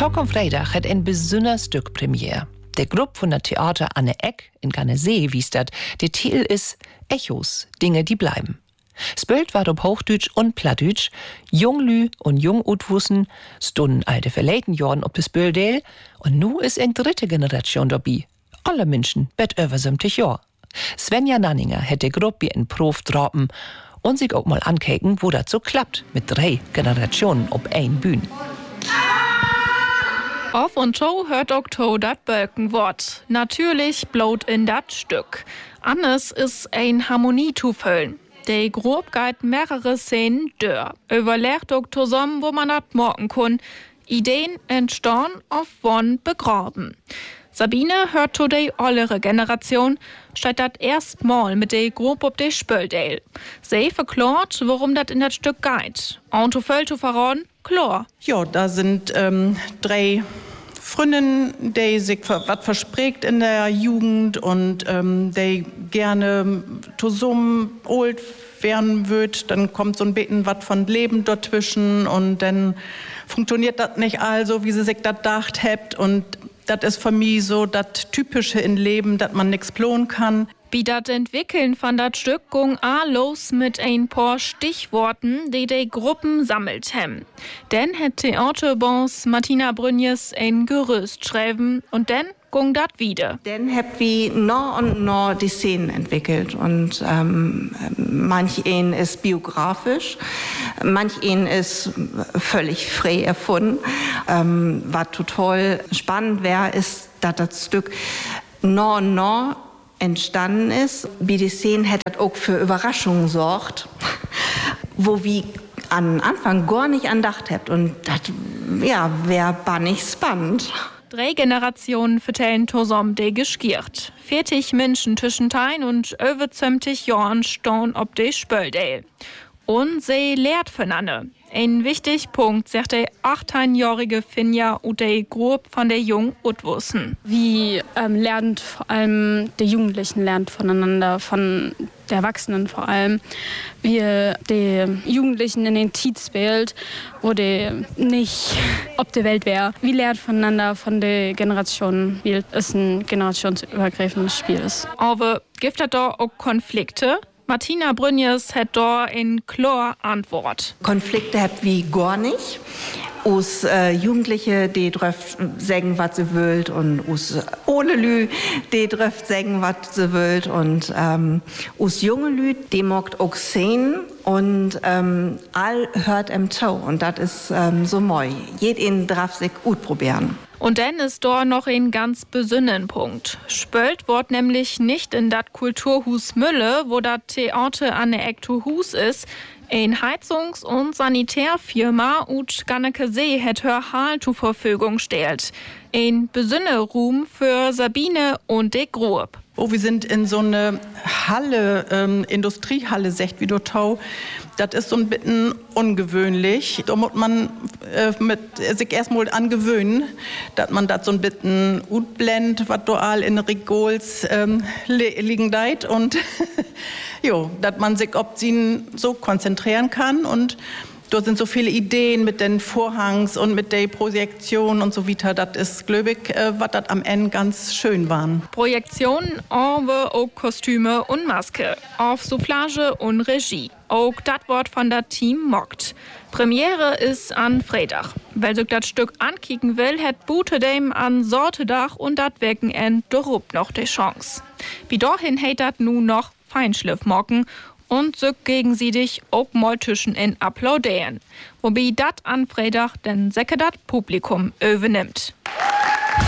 Tag am Freitag hat ein besonderes Stück Premiere. Der Gruppe von der Theater Anne Eck in Gannesee wies dat. Der Titel ist Echos, Dinge, die bleiben. Spölt war auf Hochdeutsch und Plattdeutsch. Junglü und Jungutwussen stunden alte Verleitenjorden ob das Böldel und nu ist eine dritte Generation dabei. Alle Menschen bet über 70 Jahr. Svenja Nanninger hätte Gruppe in Prof droppen und sich auch mal ankeken, wo das so klappt mit 3 Generationen ob ein Bühne. Auf und to hört auch to dat Bölkenwort. Natürlich blot in dat Stück. Annes ist ein Harmonie zu füllen. Die grob geht mehrere Szenen dör. Überlegt auch zusammen, wo man dat morgen kann. Ideen entstehen auf wann begraben. Sabine hört zu der ollere Generation, steht dat erstmal mit der grob ob de Spöldel. Sie verklort, worum dat in dat Stück geht. Und zu viel zu verraten, klar. Ja, da sind 3 Freundinnen, die sich was verspricht in der Jugend und die gerne zusammen alt werden wird. Dann kommt so ein bisschen was von Leben dazwischen und dann funktioniert das nicht also, wie sie sich das gedacht habt. Und das ist für mich so das Typische im Leben, dass man nichts planen kann. Wie das Entwickeln von dat Stück ging los mit ein paar Stichworten, die Gruppen sammelt haben. Dann hat Theaterbons Martina Brünjes ein Gerüst schreiben und dann ging dat wieder. Dann hab wir noch und noch die Szenen entwickelt und manch ein ist biografisch, manch ein ist völlig frei erfunden. Was total spannend wäre, ist, dass das Stück noch und noch entstanden ist. Wie die Szenen hat das auch für Überraschungen gesorgt, wo wir am Anfang gar nicht andacht habt. Und das wäre bannig spannend. 3 Generationen vertellen zusammen de geskiert. 40 Menschen zwischen Tein und über 20 Jahren stehen ob de Spöldel. Und sie lehrt voneinander. Ein wichtiger Punkt, sagt der 18-jährige Finja und der Gruppe von der Jung Utwussen. Wie lernt vor allem die Jugendlichen lernt voneinander, von der Erwachsenen vor allem. Wie die Jugendlichen in den Tietz wählt, wo die nicht ob der Welt wäre. Wie lernt voneinander von der Generation, wie es ein generationsübergreifendes Spiel ist. Aber gibt es da auch Konflikte? Martina Brünjes hat da in klar Antwort. Konflikte habt wie gar nicht. Us Jugendliche, die dürft sagen, was sie wollt, und us ohne Lü, die dürft sagen, was sie wollt, und us junge Lü, die mogt auch sehen und all hört em zu, und das ist so moi. Jeden darf sich gut probieren. Und dann ist da noch ein ganz besonderen Punkt. Spölt wird nämlich nicht in dat Kulturhus Mülle, wo dat Theater Anne Eck zu Hus ist. Ein Heizungs- und Sanitärfirma ut Gannesee hat hör Hal zur Verfügung stellt. Ein besonderer Ruhm für Sabine und de Gruppe. Oh, wir sind in so eine Halle, Industriehalle, sagt wie Tau. Das ist so ein bisschen ungewöhnlich. Da muss man sich erstmal angewöhnen, dass man das so ein bisschen utblend, was dual in Regols liegen deit, und jo, dass man sich ob sie so konzentrieren kann, und dort sind so viele Ideen mit den Vorhangs und mit der Projektion und so weiter. Das ist, glaube ich, was das am Ende ganz schön waren. Projektion, aber auch Kostüme und Maske, auf Soufflage und Regie. Auch das Wort von der Team mockt. Premiere ist an Freitag. Wer sich das Stück ankicken will, hat Bute dem an Sortedach und das Wochenende darup noch die Chance. Wie dahin hat das nun noch Feinschliff mocken und so gegenseitig auch mal zwischen in applaudieren. Wobei dat an Freitag den Säcke dat Publikum übernimmt.